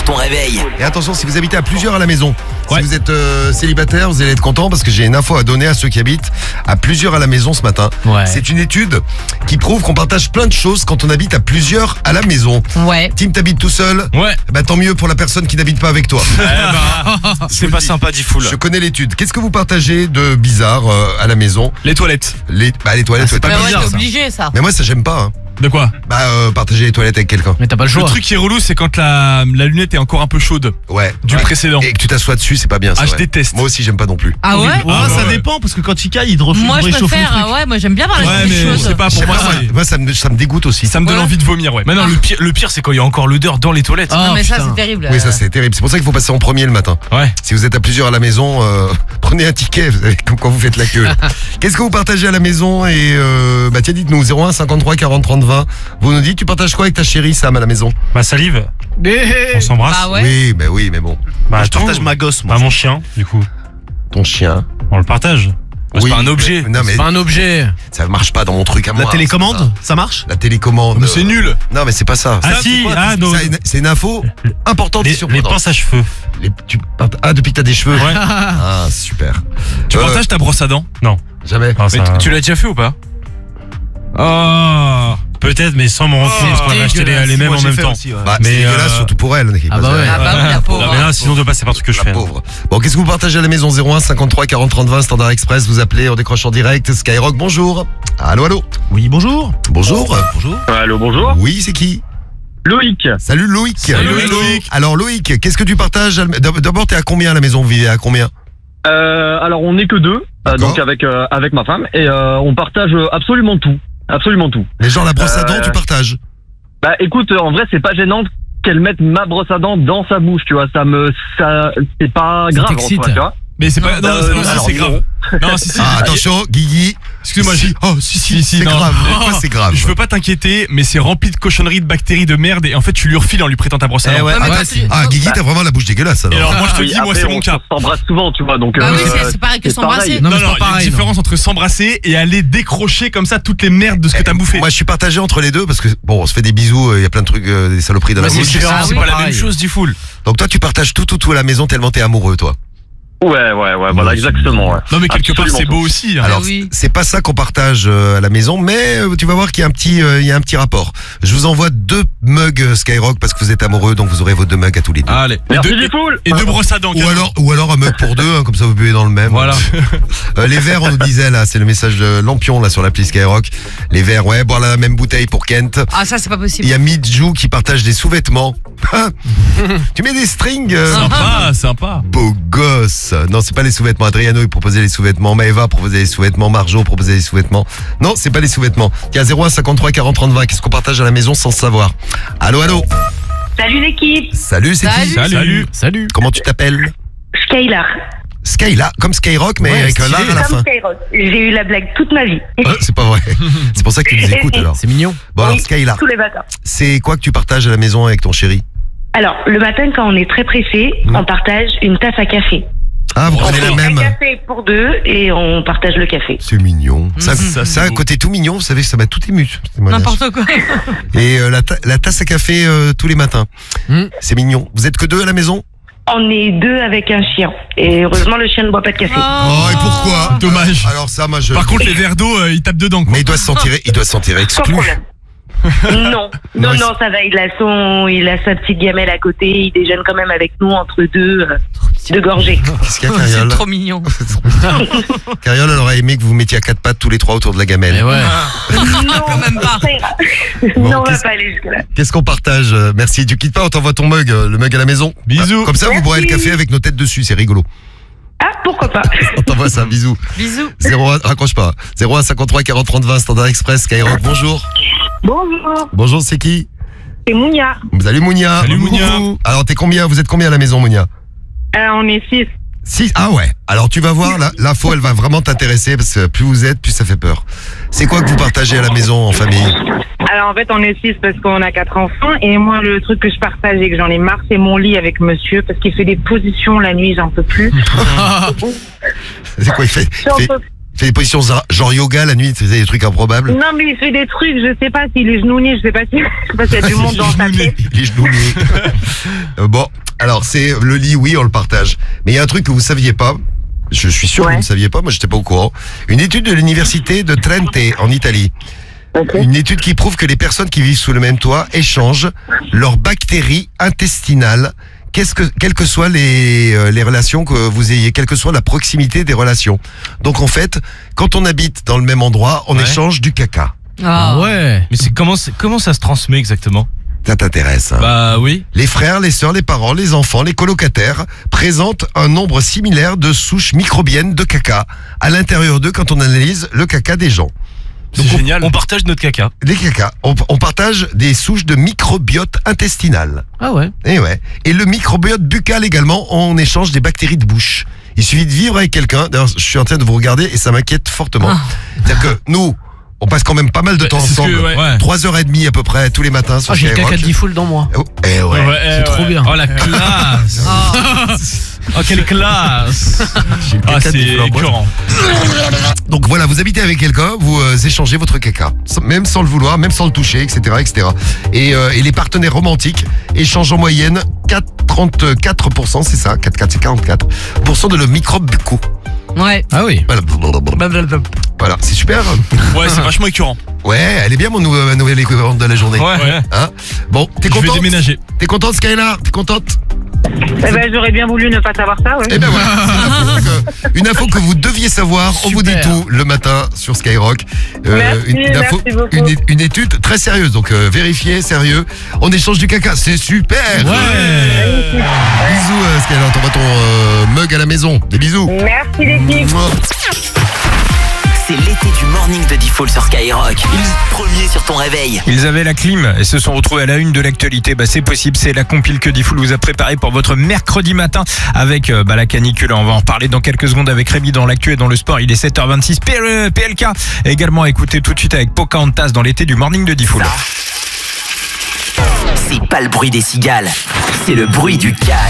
ton réveil. Et attention, si vous habitez à plusieurs à la maison, Ouais. si vous êtes célibataire, vous allez être content parce que j'ai une info à donner à ceux qui habitent à plusieurs à la maison ce matin. Ouais. C'est une étude qui prouve qu'on partage plein de choses quand on habite à plusieurs à la maison. Ouais. Tim, t'habites tout seul? Ouais. Bah tant mieux pour la personne qui n'habite pas avec toi. C'est pas sympa, dit full. Je connais l'étude. Qu'est-ce que vous partagez de bizarre à la maison? Les toilettes. Les toilettes, ouais, Bah ouais, bizarre, t'es ça. obligé ça. Mais moi ça j'aime pas. Hein. De quoi? Bah partager les toilettes avec quelqu'un. Mais t'as pas le Le choix. truc qui est relou, c'est quand la lunette est encore un peu chaude Ouais. du précédent. Et que tu t'assois dessus, c'est pas bien. Ah, c'est je vrai. déteste. Moi aussi j'aime pas non plus. Ah ouais? Ah, ça ouais. dépend parce que quand il caille, il te refuse Moi je réchauffe le préfère, truc. ouais, moi j'aime bien parler Ouais, des mais choses. c'est pas Je sais pour moi. pas, moi ça me dégoûte aussi. Ça me donne Ouais. envie de vomir, ouais. Mais non, le pire, c'est quand il y a encore l'odeur dans les toilettes. Non mais ça putain. c'est terrible. Oui, ça c'est terrible. C'est pour ça qu'il faut passer en premier le matin. Ouais. Si vous êtes à plusieurs à la maison, prenez un ticket, vous savez, comme quand vous faites la queue. Qu'est-ce que vous partagez à la maison? Et bah tiens, dites-nous 01 53 40 30 20. Vous nous dites, tu partages quoi avec ta chérie Sam à la maison? Ma salive, on s'embrasse. Ah ouais. Oui, mais bon. Bah, Je partage ma gosse, moi. Bah, mon chien, du coup. Ton chien. On le partage. Bah, c'est pas un objet. Non mais C'est pas un objet. ça marche pas dans mon truc à moi. La télécommande, ça marche? La télécommande. Mais c'est nul. Non mais c'est pas ça. Ah Ça, si, c'est quoi, ah, non. c'est une info importante et Les surprenante. pinces à cheveux. Depuis que t'as des cheveux. Ouais. Ah super. Tu partages ta brosse à dents? Jamais. Ah, Mais ça- tu l'as déjà fait ou pas? Oh. Peut-être, mais sans me rendre compte, parce qu'on avait acheté les mêmes Moi, en j'ai même fait temps. aussi, ouais. Bah, Mais, c'est dégueulasse surtout pour elle. Ah bah ouais. Ah bah oui, la pauvre. Mais là, sinon, on doit passer par tout ce que je La fais. pauvre. Bon, qu'est-ce que vous partagez à la maison? 01 53 40 30 20, Standard Express, vous appelez, on décroche en direct. Skyrock, bonjour. Allô. Oui, bonjour. Bonjour. Bonjour. Allô, bonjour. Oui, c'est qui? Loïc. Salut Loïc. Salut, Loïc. Alors Loïc, qu'est-ce que tu partages? D'abord, t'es à combien à la maison? Vous vivez à combien? Alors, on n'est que deux, D'accord. donc avec ma femme, et on partage absolument tout. Absolument tout. Mais genre la brosse à dents, tu partages? Bah écoute, en vrai, c'est pas gênant qu'elle mette ma brosse à dents dans sa bouche, tu vois. C'est pas Ça grave, en t'excite. soi, tu vois. Mais c'est pas. Non, non, si, alors, c'est grave. Non, si. Ah, attention, Guigui. Excuse-moi, Si. Oh, si, c'est non. grave. Oh. Pourquoi c'est grave? Je veux pas t'inquiéter, mais c'est rempli de cochonneries, de bactéries, de merde, et en fait, tu lui refiles en lui prêtant ta brosse à dents. ouais. Ouais, mais Ah, toi, tu- ah, Guigui, t'as vraiment la bouche dégueulasse Et alors. alors, moi, je te Oui, dis, moi, après, c'est mon cas. on s'embrasse souvent, tu vois, donc... Bah oui, c'est pareil que c'est s'embrasser. pareil. Non, mais Non, c'est non, pas il y a une pareil, différence entre s'embrasser et aller décrocher comme ça toutes les merdes de ce que t'as bouffé. Moi, je suis partagé entre les deux parce que bon, on se fait des bisous, il y a plein de trucs, des saloperies dans la Ouais, c'est bouche. différent. Ah c'est oui, pas la pareil. même chose, dit full. Donc toi, tu partages tout à la maison tellement t'es amoureux, toi. Ouais, voilà, exactement, ouais. Non, mais quelque part, Absolument c'est beau tout. aussi. hein. Alors, oui. c'est pas ça qu'on partage à la maison, mais tu vas voir qu'il y a un petit rapport. Je vous envoie 2 mugs Skyrock parce que vous êtes amoureux, donc vous aurez vos 2 mugs à tous les deux. Allez. Merci, Gifoul. Et deux brosses à dents. Ou alors un mug pour 2, comme ça vous buvez dans le même. Voilà. Les verres, on nous disait là, c'est le message de Lampion là sur l'appli Skyrock. Les verres, ouais, boire la même bouteille pour Kent. Ah ça c'est pas Il possible. y a Midjou qui partage des sous-vêtements. Tu mets des strings Sympa. Beau gosse. Non, c'est pas les sous-vêtements. Adriano, il proposait les sous-vêtements. Maëva proposait les sous-vêtements. Marjo proposait les sous-vêtements. Non, c'est pas les sous-vêtements. Tiens, 01 53 40 30 20. Qu'est-ce qu'on partage à la maison sans le savoir? Allô. Salut l'équipe, Salut, c'est qui? Salut. Comment tu t'appelles? Skylar. Skyla, comme Skyrock, mais Ouais, avec un stylé. lard à la Comme fin. Skyrock. J'ai eu la blague toute ma vie. C'est pas vrai. C'est pour ça que tu nous écoutes alors. C'est mignon. Bon, alors Oui, Skyla, tous les matins. c'est quoi que tu partages à la maison avec ton chéri? Alors, le matin, quand on est très pressé, on partage une tasse à café. Ah, vous On prenez fait la un même? café pour 2 et on partage le café. C'est mignon. Ça, un côté tout mignon, vous savez, ça m'a tout ému. ce témoignage. N'importe quoi. Et la tasse à café tous les matins. C'est mignon. Vous êtes que 2 à la maison? On est 2 avec un chien. Et heureusement, le chien ne boit pas de café. Oh, et pourquoi? Dommage. Alors ça, moi je... Par contre, les verres d'eau, ils tapent dedans, quoi. Mais il doit se sentir Sans exclu. problème. Non, Non, non, ça va. Il a sa petite gamelle à côté. Il déjeune quand même avec nous entre deux gorgées. Qu'est-ce qu'il y a, C'est Cariole? trop mignon. Cariole, elle aurait aimé que vous mettiez à 4 pattes tous les 3 autour de la gamelle. Mais ouais. Non, quand même pas. ça ira. Bon, Non, on va qu'est-ce- pas aller jusque-là. Qu'est-ce qu'on partage? Merci. Tu quittes pas, on t'envoie ton mug, le mug à la maison. Bisous. Comme ça, vous boirez le Merci. café avec nos têtes dessus, c'est rigolo. Ah, pourquoi pas. On t'envoie ça, bisous. Bisous. 01, raccroche pas. 01 53 40 30 20, Standard Express, Skyrock, bonjour. Bonjour, Bonjour, c'est qui? c'est Mounia. Salut Mounia. Salut, Mounia. Coucou. Alors, vous êtes combien à la maison, Mounia? On est 6. 6. Ah ouais. Alors tu vas voir, l'info elle va vraiment t'intéresser parce que plus vous êtes, plus ça fait peur. C'est quoi que vous partagez à la maison en famille? Alors en fait on est 6 parce qu'on a 4 enfants et moi le truc que je partage et que j'en ai marre c'est mon lit avec monsieur parce qu'il fait des positions la nuit, j'en peux plus. C'est quoi, il Fais des positions genre yoga la nuit, tu faisais des trucs improbables. Non, mais il fait des trucs, je sais pas s'il est genouillé, je sais pas s'il y a du monde dans sa tête. Les genoux nus. Bon, alors c'est le lit, oui, on le partage. Mais il y a un truc que vous saviez pas. Je suis sûr que vous ne saviez pas, moi j'étais pas au courant. Une étude de l'université de Trente en Italie. Okay. Une étude qui prouve que les personnes qui vivent sous le même toit échangent leurs bactéries intestinales, quelles que soient les relations que vous ayez, quelle que soit la proximité des relations. Donc en fait, quand on habite dans le même endroit, on échange du caca. Ah Ouais. Mais comment ça se transmet exactement? Ça t'intéresse, hein? Bah oui. Les frères, les sœurs, les parents, les enfants, les colocataires présentent un nombre similaire de souches microbiennes de caca à l'intérieur d'eux quand on analyse le caca des gens. C'est génial. On partage notre caca. Les cacas, on partage des souches de microbiote intestinal. Ah ouais. Et le microbiote buccal également, on échange des bactéries de bouche. Il suffit de vivre avec quelqu'un. D'ailleurs, je suis en train de vous regarder et ça m'inquiète fortement. C'est-à-dire que nous, on passe quand même pas mal de temps ensemble. 3h30 à peu près tous les matins sur J'ai le Skyrock. caca de Diffoul dans moi. Eh ouais. C'est trop bien. Oh la classe. Oh quelle classe. J'ai le Ah, caca c'est de Diffoul. écœurant. Donc voilà, vous habitez avec quelqu'un, vous échangez votre caca, même sans le vouloir, même sans le toucher, etc., etc. Et les partenaires romantiques échangent en moyenne 34%, c'est ça, 44, c'est 44% de leurs microbes buccaux. Ouais. Ah oui. Voilà, c'est super. Ouais, c'est vachement écœurant. Ouais, elle est bien ma nouvelle équivalente de la journée. Ouais. Hein, bon, t'es Je vais contente? déménager. T'es contente, Skylar? T'es contente? Eh ben, j'aurais bien voulu ne pas savoir ça, ouais. Eh ben voilà, c'est une info que vous deviez savoir. On vous dit Super. tout le matin sur Skyrock. Merci, merci beaucoup. Une étude très sérieuse, donc vérifiée, sérieux. On échange du caca, c'est super. Ouais. Bisous Skyrock, t'envoies ton mug à la maison. Des bisous. Merci l'équipe. Mouah. C'est l'été du morning de Diffoul sur Skyrock. Premier sur ton réveil. Ils avaient la clim et se sont retrouvés à la une de l'actualité. C'est possible, c'est la compile que Diffoul vous a préparée pour votre mercredi matin avec la canicule. On va en reparler dans quelques secondes avec Rémi dans l'actu et dans le sport. Il est 7h26. PLK également à écouter tout de suite avec Pocahontas dans l'été du morning de Diffoul. C'est pas le bruit des cigales, c'est le bruit du calme.